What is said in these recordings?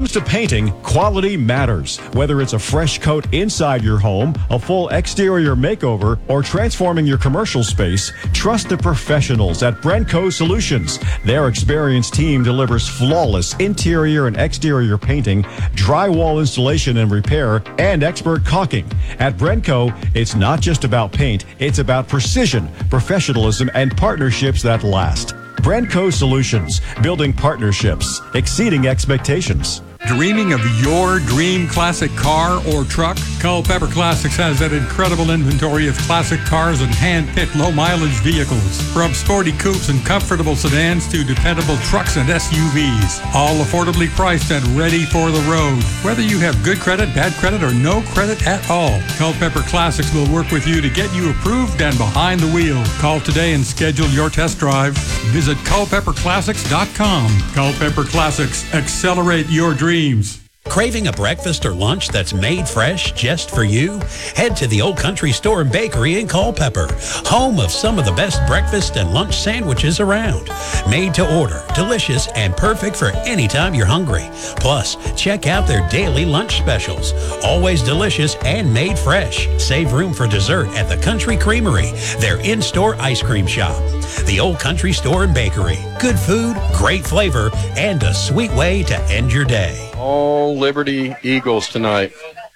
comes to painting, quality matters. Whether it's a fresh coat inside your home, a full exterior makeover, or transforming your commercial space, trust the professionals at Brenco Solutions. Their experienced team delivers flawless interior and exterior painting, drywall installation and repair, and expert caulking. At Brenco, it's not just about paint, it's about precision, professionalism, and partnerships that last. Brenco Solutions, building partnerships, exceeding expectations. Dreaming of your dream classic car or truck? Culpeper Classics has an incredible inventory of classic cars and hand-picked low-mileage vehicles. From sporty coupes and comfortable sedans to dependable trucks and SUVs. All affordably priced and ready for the road. Whether you have good credit, bad credit, or no credit at all, Culpeper Classics will work with you to get you approved and behind the wheel. Call today and schedule your test drive. Visit culpeperclassics.com. Culpeper Classics. Accelerate your dreams. Craving a breakfast or lunch that's made fresh just for you? Head to the Old Country Store and Bakery in Culpeper, home of some of the best breakfast and lunch sandwiches around. Made to order, delicious, and perfect for any time you're hungry. Plus, check out their daily lunch specials. Always delicious and made fresh. Save room for dessert at the Country Creamery, their in-store ice cream shop. The Old Country Store and Bakery. Good food, great flavor, and a sweet way to end your day. All Liberty Eagles tonight,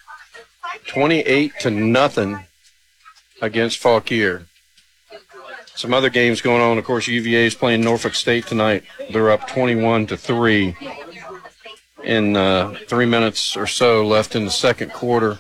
28-0 against Fauquier. Some other games going on. Of course, UVA is playing Norfolk State tonight. They're up 21-3 in 3 minutes or so left in the second quarter.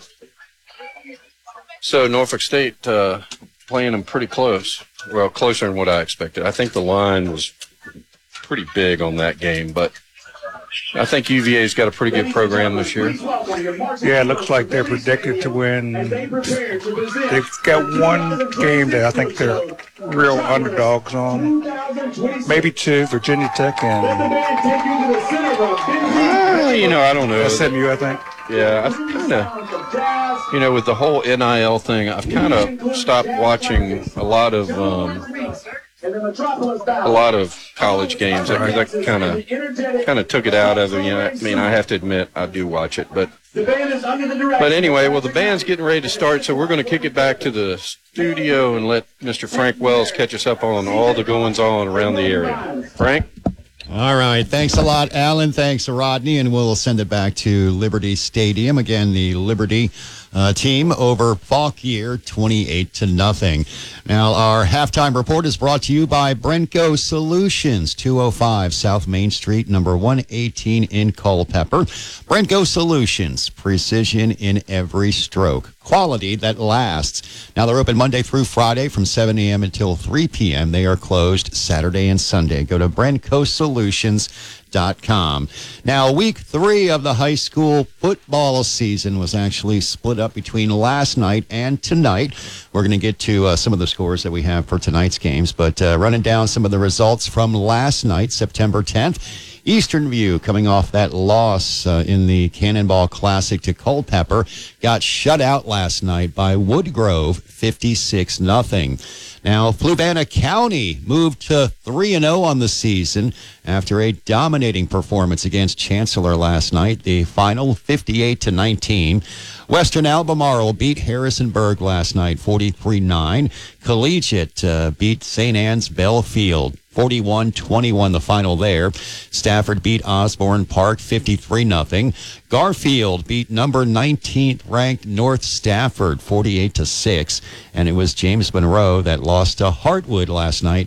So Norfolk State playing them pretty close. Well, closer than what I expected. I think the line was pretty big on that game, but I think UVA's got a pretty good program this year. Yeah, it looks like they're predicted to win. They've got one game that I think they're real underdogs on. Maybe two, Virginia Tech and... I don't know. SMU, I think. Yeah, I've kind of, with the whole NIL thing, I've kind of stopped watching a lot of college games. That kind of took it out of it. I have to admit I do watch it, but anyway, the band's getting ready to start, so we're going to kick it back to the studio and let Mr. Frank Wells catch us up on all the goings on around the area. Frank? All right. Thanks a lot, Alan. Thanks, Rodney. And we'll send it back to Liberty Stadium. Again, the Liberty team over Fauquier, 28-0. Now, our halftime report is brought to you by Brenco Solutions, 205 South Main Street, number 118 in Culpeper. Brenco Solutions, precision in every stroke. Quality that lasts. Now, they're open Monday through Friday from 7 a.m. until 3 p.m. They are closed Saturday and Sunday. Go to BrencoSolutions.com. Now, week 3 of the high school football season was actually split up between last night and tonight. We're going to get to some of the scores that we have for tonight's games, but running down some of the results from last night, September 10th. Eastern View, coming off that loss in the Cannonball Classic to Culpeper, got shut out last night by Woodgrove, 56-0. Now, Fluvanna County moved to 3-0 on the season after a dominating performance against Chancellor last night. The final, 58-19. Western Albemarle beat Harrisonburg last night, 43-9. Collegiate beat St. Anne's Belfield, 41-21 the final there. Stafford beat Osborne Park 53-0. Garfield beat number 19th ranked North Stafford 48-6. And it was James Monroe that lost to Hartwood last night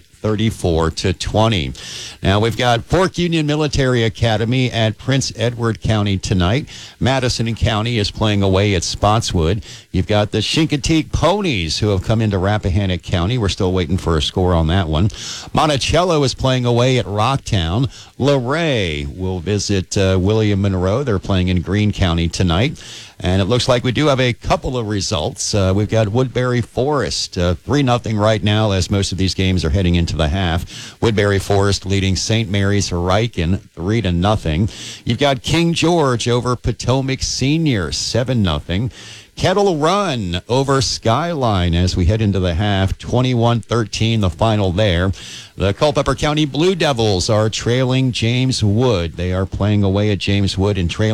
34-20. Now we've got Fork Union Military Academy at Prince Edward County tonight. Madison County is playing away at Spotswood. You've got the Chincoteague Ponies who have come into Rappahannock County. We're still waiting for a score on that one. Monticello is playing away at Rocktown. Luray will visit William Monroe. They're playing in Greene County tonight. And it looks like we do have a couple of results. We've got Woodbury Forest 3-0 right now, as most of these games are heading into the half. Woodbury Forest leading St. Mary's Riken 3-0. You've got King George over Potomac Senior 7-0. Kettle Run over Skyline as we head into the half, 21-13 the final there. The Culpeper County Blue Devils are trailing James Wood. They are playing away at James Wood and trailing